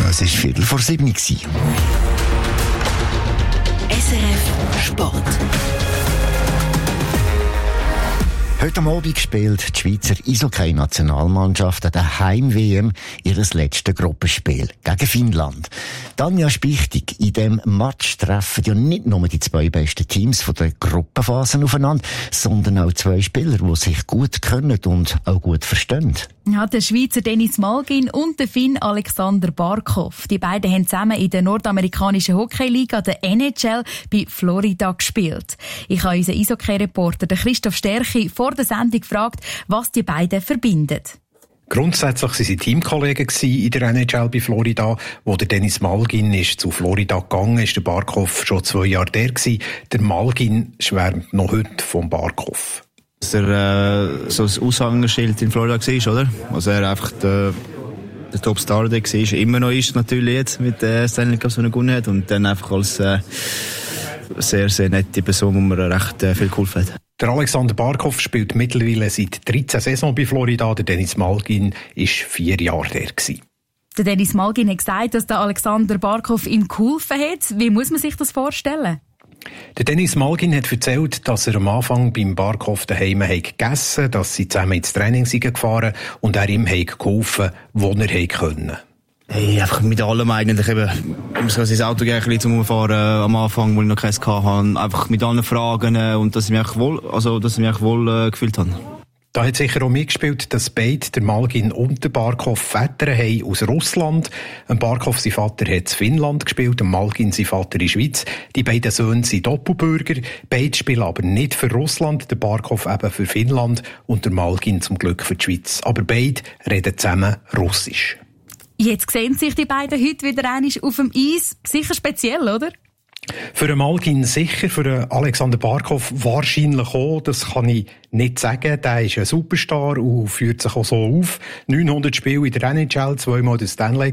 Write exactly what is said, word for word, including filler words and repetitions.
Es war Viertel vor sieben. S R F Sport. Heute am Abend spielt die Schweizer Eishockey-Nationalmannschaft an der Heim-W M ihres letzten Gruppenspiel gegen Finnland. Tanja Spichtig, in diesem Match treffen ja nicht nur die zwei besten Teams von der Gruppenphasen aufeinander, sondern auch zwei Spieler, die sich gut können und auch gut verstehen. Ja, der Schweizer Dennis Malgin und der Finn Alexander Barkov. Die beiden haben zusammen in der nordamerikanischen Hockeyliga, der N H L, bei Florida gespielt. Ich habe unseren Eishockey-Reporter Christoph Stärchi vor der Sendung gefragt, was die beiden verbindet. Grundsätzlich waren sie Teamkollegen in der N H L bei Florida. Wo der Dennis Malgin ist zu Florida gegangen ist, der Barkov schon zwei Jahre der gewesen. Der Malgin schwärmt noch heute vom Barkov. Dass er äh, so ein Aushängeschild in Florida war, oder? Also er einfach der, der Topstar der war, immer noch ist natürlich jetzt mit der Stanley Cup, so gewonnen hat. Und dann einfach als äh, sehr, sehr nette Person, wo mir recht äh, viel geholfen hat. Der Alexander Barkov spielt mittlerweile seit dreizehn Saison bei Florida. Der Dennis Malgin war vier Jahre der gewesen. Der Dennis Malgin hat gesagt, dass der Alexander Barkov ihm geholfen hat. Wie muss man sich das vorstellen? Der Dennis Malgin hat erzählt, dass er am Anfang beim Barkov daheim gegessen hat, dass sie zusammen ins Training gefahren sind und er ihm geholfen hat, wo er konnte. Hey, einfach mit allem eigentlich. Eben, ich muss ins Auto gehen, zum Umfahren am Anfang, wo ich noch keins hatte. Einfach mit allen Fragen und dass ich mich wohl, also, dass ich mich wohl äh, gefühlt habe. Da hat sicher auch mitgespielt, dass beide, der Malgin und der Barkov, Väter haben aus Russland. Ein Barkov, sein Vater, hat in Finnland gespielt, ein Malgin, sein Vater, in der Schweiz. Die beiden Söhne sind Doppelbürger. Beide spielen aber nicht für Russland, der Barkov eben für Finnland und der Malgin zum Glück für die Schweiz. Aber beide reden zusammen Russisch. Jetzt sehen sich die beiden heute wieder einmal auf dem Eis. Sicher speziell, oder? Für den Malgin sicher, für den Alexander Barkov wahrscheinlich auch. Das kann ich nicht sagen. Der ist ein Superstar und führt sich auch so auf. neunhundert Spiele in der N H L, zweimal der Stanley